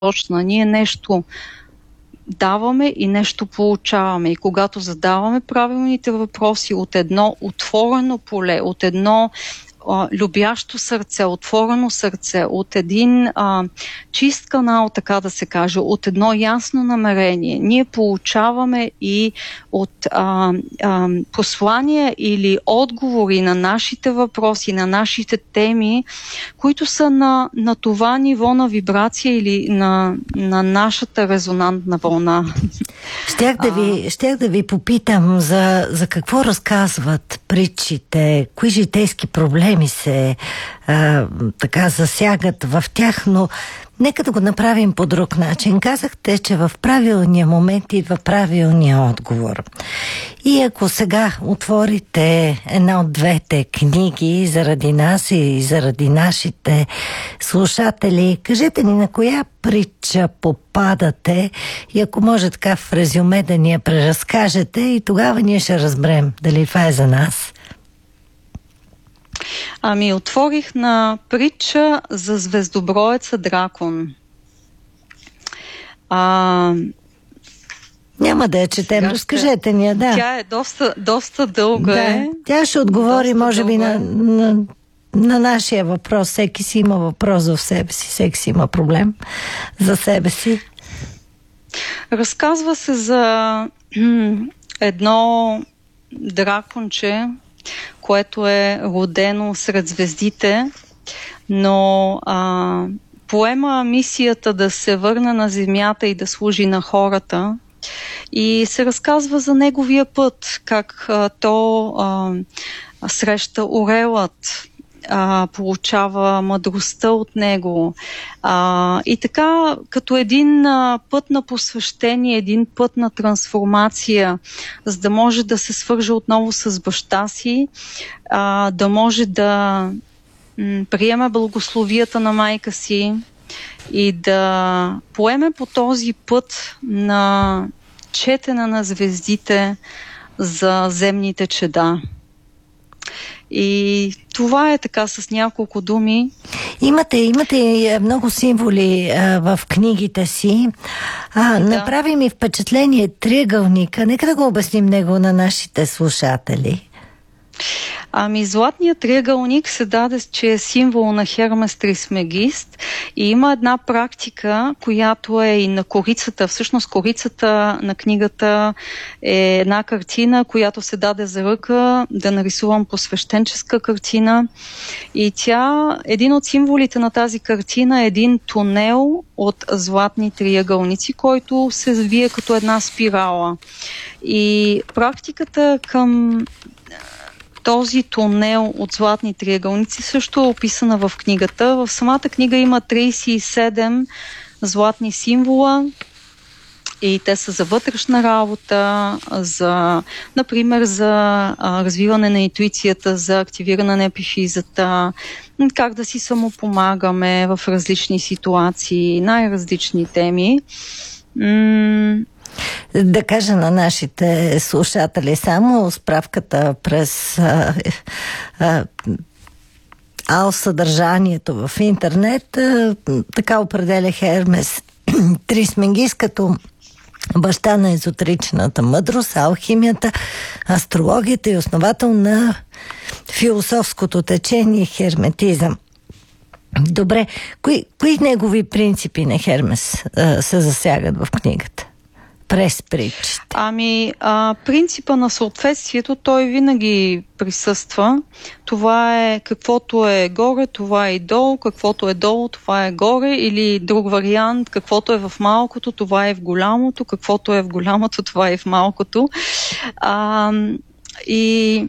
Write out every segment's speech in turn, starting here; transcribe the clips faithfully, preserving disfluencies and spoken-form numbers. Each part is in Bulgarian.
точна. Ние нещо даваме и нещо получаваме. И когато задаваме правилните въпроси от едно отворено поле, от едно а, любящо сърце, отворено сърце, от един а, чист канал, така да се каже, от едно ясно намерение, ние получаваме и от а, а, послания или отговори на нашите въпроси, на нашите теми, които са на, на това ниво на вибрация или на, на нашата резонантна вълна. Щях да ви, щях да ви попитам за, за какво разказват притчите, кои житейски проблеми се а, така засягат в тях, но нека да го направим по друг начин. Казахте, че в правилния момент идва правилния отговор. И ако сега отворите една от двете книги заради нас и заради нашите слушатели, кажете ни на коя притча попадате и ако може така в резюме да ни я преразкажете и тогава ние ще разберем дали това е за нас. Ами, отворих на притча за звездоброеца Дракон. А... Няма да я четем, разкажете ни я, да. Тя е доста, доста дълга. Да. Е. Тя ще отговори, доста може би, на, е. на, на нашия въпрос. Всеки си има въпрос в себе си, всеки си има проблем за себе си. Разказва се за едно драконче, което е родено сред звездите, но а, поема мисията да се върне на земята и да служи на хората. И се разказва за неговия път, как а, то а, среща орелът, а, получава мъдростта от него. А, и така, като един а, път на посвещение, един път на трансформация, за да може да се свърже отново с баща си, а, да може да м, приеме благословията на майка си и да поеме по този път на четене на звездите за земните чеда. И това е така с няколко думи. Имате, имате много символи а, в книгите си. А, да. Направи ми впечатление триъгълника. Нека да го обясним него на нашите слушатели. Ами, златният триъгълник се даде, че е символ на Хермес Трисмегист и има една практика, която е и на корицата. Всъщност корицата на книгата е една картина, която се даде за ръка да нарисувам посвещенческа картина и тя, един от символите на тази картина е един тунел от златни триъгълници, който се вие като една спирала. И практиката към този тунел от златни триъгълници също е описана в книгата. В самата книга има трийсет и седем златни символа и те са за вътрешна работа, за, например, за а, развиване на интуицията, за активиране на епифизата, как да си самопомагаме в различни ситуации, най-различни теми. М- Да кажа на нашите слушатели само справката през а, а, АЛ съдържанието в интернет. А, така определя Хермес Трисмегист като баща на езотеричната мъдрост, алхимията, астрологията и основател на философското течение херметизъм. Добре, кои, кои негови принципи на Хермес а, се засягат в книгата? През притчите. Ами, а, принципа на съответствието, той винаги присъства. Това е каквото е горе, това е и долу, каквото е долу, това е горе, или друг вариант, каквото е в малкото, това е в голямото, каквото е в голямото, това е в малкото. А, и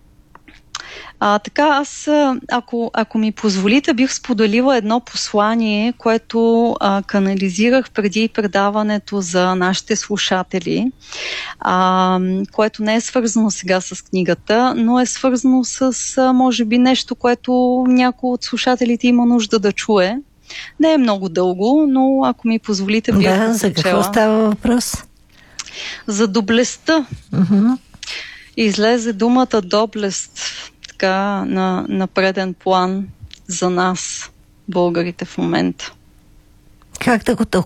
А, така, аз, ако, ако ми позволите, бих споделила едно послание, което а, канализирах преди предаването за нашите слушатели, а, което не е свързано сега с книгата, но е свързано с, а, може би, нещо, което някой от слушателите има нужда да чуе. Не е много дълго, но ако ми позволите, бих да, за какво става въпрос? За доблестта. Uh-huh. Излезе думата доблест така на, на преден план за нас, българите в момента. Как да го